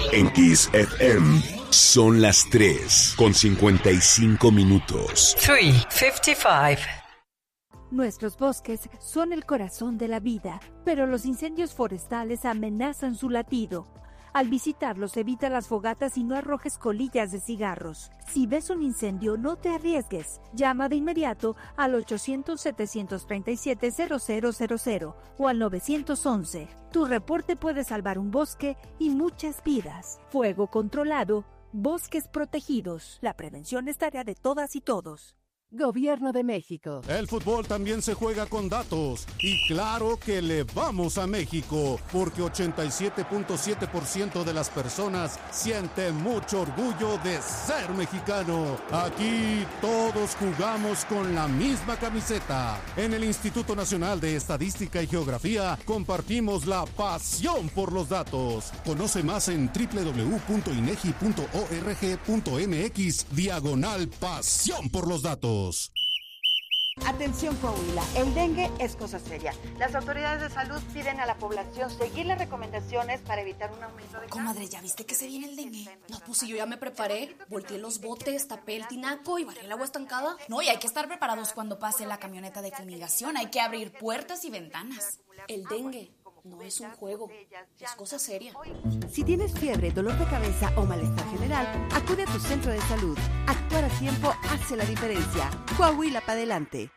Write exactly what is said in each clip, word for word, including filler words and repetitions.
En Kiss F M son las tres con cincuenta y cinco minutos. tres cincuenta y cinco. Nuestros bosques son el corazón de la vida, pero los incendios forestales amenazan su latido. Al visitarlos, evita las fogatas y no arrojes colillas de cigarros. Si ves un incendio, no te arriesgues. Llama de inmediato al ochocientos, setecientos treinta y siete, cero cero cero cero o al nueve once. Tu reporte puede salvar un bosque y muchas vidas. Fuego controlado, bosques protegidos. La prevención es tarea de todas y todos. Gobierno de México. El fútbol también se juega con datos. Y claro que le vamos a México, porque ochenta y siete punto siete por ciento de las personas sienten mucho orgullo de ser mexicano. Aquí todos jugamos con la misma camiseta. En el Instituto Nacional de Estadística y Geografía compartimos la pasión por los datos. Conoce más en doble u doble u doble u punto inegi punto org punto mx diagonal pasión por los datos. Atención Coahuila, el dengue es cosa seria. Las autoridades de salud piden a la población seguir las recomendaciones para evitar un aumento de... Comadre, ¿ya viste que se viene el dengue? No, pues si yo ya me preparé, volteé los botes, tapé el tinaco y barré el agua estancada. No, y hay que estar preparados cuando pase la camioneta de fumigación. Hay que abrir puertas y ventanas. El dengue no es un juego, es cosa seria. Si tienes fiebre, dolor de cabeza o malestar general, acude a tu centro de salud. Actuar a tiempo hace la diferencia. Coahuila para adelante.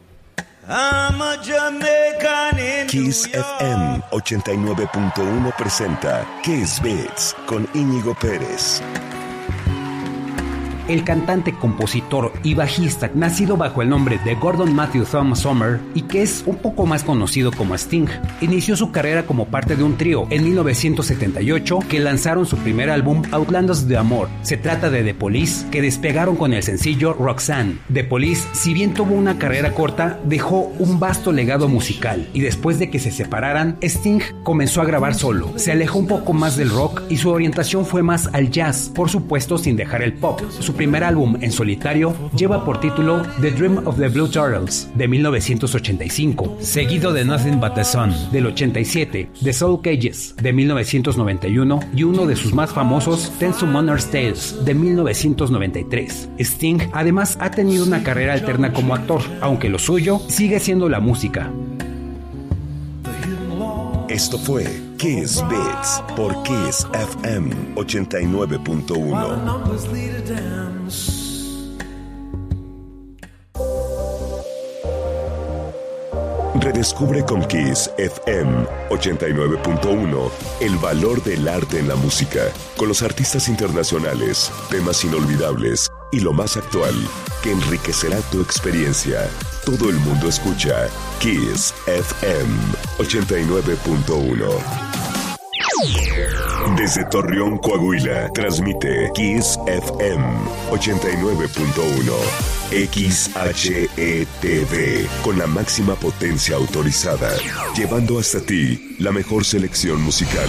Kiss F M ochenta y nueve punto uno presenta Kiss Beats con Íñigo Pérez. El cantante, compositor y bajista, nacido bajo el nombre de Gordon Matthew Thom Summer y que es un poco más conocido como Sting, inició su carrera como parte de un trío en mil novecientos setenta y ocho que lanzaron su primer álbum Outlandos de Amor. Se trata de The Police, que despegaron con el sencillo Roxanne. The Police, si bien tuvo una carrera corta, dejó un vasto legado musical y después de que se separaran, Sting comenzó a grabar solo. Se alejó un poco más del rock y su orientación fue más al jazz, por supuesto sin dejar el pop. Su primer álbum en solitario lleva por título The Dream of the Blue Turtles de mil novecientos ochenta y cinco, seguido de Nothing But the Sun del ochenta y siete, The Soul Cages de mil novecientos noventa y uno y uno de sus más famosos, Ten Summoner's Tales de mil novecientos noventa y tres. Sting además ha tenido una carrera alterna como actor, aunque lo suyo sigue siendo la música. Esto fue Kiss Beats por Kiss F M ochenta y nueve punto uno. Redescubre con Kiss F M ochenta y nueve punto uno el valor del arte en la música, con los artistas internacionales, temas inolvidables y lo más actual, que enriquecerá tu experiencia. Todo el mundo escucha Kiss F M ochenta y nueve punto uno. Desde Torreón, Coahuila, transmite Kiss F M ochenta y nueve punto uno. X H E T V, con la máxima potencia autorizada, llevando hasta ti la mejor selección musical.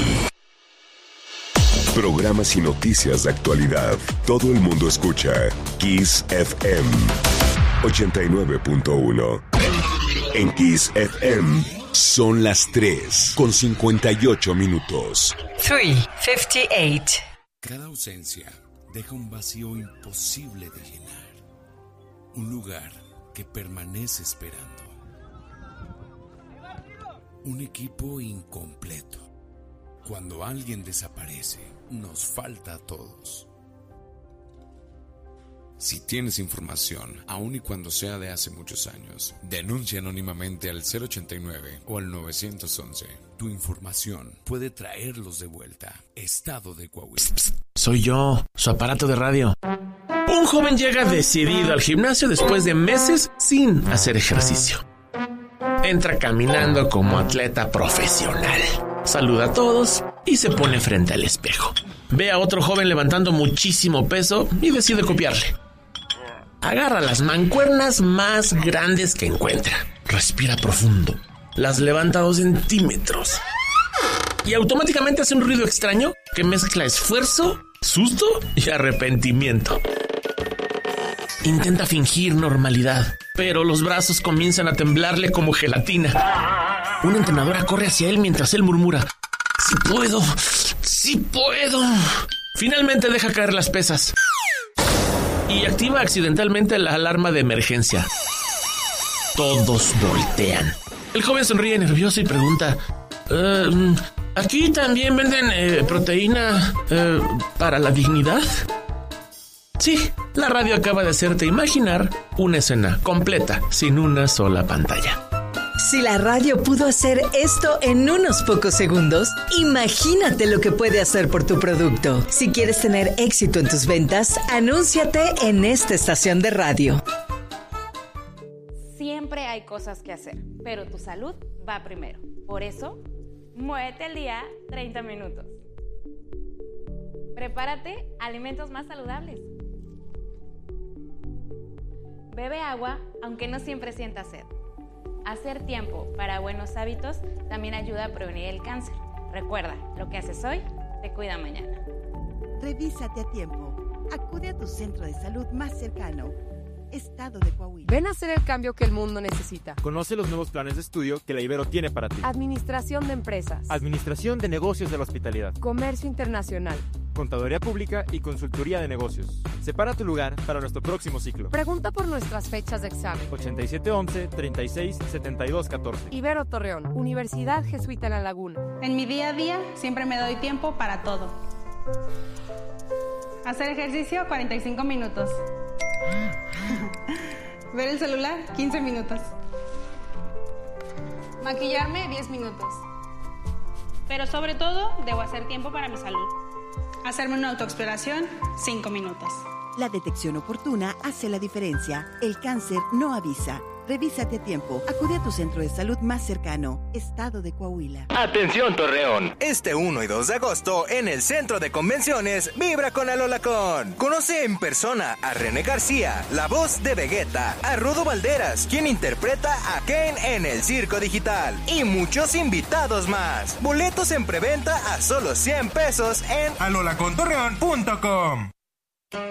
Programas y noticias de actualidad. Todo el mundo escucha Kiss F M ochenta y nueve punto uno. En Kiss F M son las tres con cincuenta y ocho minutos. tres cincuenta y ocho. Cada ausencia deja un vacío imposible de llenar. Un lugar que permanece esperando. Un equipo incompleto. Cuando alguien desaparece, nos falta a todos. Si tienes información, aun y cuando sea de hace muchos años, denuncia anónimamente al cero ochenta y nueve o al nueve once. Tu información puede traerlos de vuelta. Estado de Coahuila. Soy yo, su aparato de radio. Un joven llega decidido al gimnasio después de meses sin hacer ejercicio. Entra caminando como atleta profesional. Saluda a todos y se pone frente al espejo. Ve a otro joven levantando muchísimo peso y decide copiarle. Agarra las mancuernas más grandes que encuentra. Respira profundo. Las levanta dos centímetros. Y automáticamente hace un ruido extraño que mezcla esfuerzo, susto y arrepentimiento. Intenta fingir normalidad, pero los brazos comienzan a temblarle como gelatina. Una entrenadora corre hacia él mientras él murmura: si puedo, ¡Sí puedo! Finalmente deja caer las pesas y activa accidentalmente la alarma de emergencia. Todos voltean. El joven sonríe nervioso y pregunta: Uh, ¿aquí también venden eh, proteína eh, para la dignidad? Sí, la radio acaba de hacerte imaginar una escena completa, sin una sola pantalla. Si la radio pudo hacer esto en unos pocos segundos, imagínate lo que puede hacer por tu producto. Si quieres tener éxito en tus ventas, anúnciate en esta estación de radio. Siempre hay cosas que hacer, pero tu salud va primero. Por eso, muévete al día treinta minutos. Prepárate alimentos más saludables. Bebe agua, aunque no siempre sientas sed. Hacer tiempo para buenos hábitos también ayuda a prevenir el cáncer. Recuerda, lo que haces hoy te cuida mañana. Revísate a tiempo. Acude a tu centro de salud más cercano. Estado de Coahuila. Ven a hacer el cambio que el mundo necesita. Conoce los nuevos planes de estudio que la Ibero tiene para ti. Administración de empresas. Administración de negocios de la hospitalidad. Comercio internacional. Contaduría pública y consultoría de negocios. Separa tu lugar para nuestro próximo ciclo. Pregunta por nuestras fechas de examen. ochenta y siete once, treinta y seis, setenta y dos catorce. Ibero Torreón, Universidad Jesuita en La Laguna. En mi día a día siempre me doy tiempo para todo. Hacer ejercicio cuarenta y cinco minutos. Ver el celular quince minutos. Maquillarme diez minutos. Pero sobre todo debo hacer tiempo para mi salud. Hacerme una autoexploración cinco minutos. La detección oportuna hace la diferencia. El cáncer no avisa. Revísate a tiempo. Acude a tu centro de salud más cercano. Estado de Coahuila. Atención Torreón. Este uno y dos de agosto en el Centro de Convenciones Vibra con Alolacón. Conoce en persona a René García, la voz de Vegeta, a Rudo Valderas, quien interpreta a Ken en el Circo Digital, y muchos invitados más. Boletos en preventa a solo cien pesos en alolacon torreón punto com.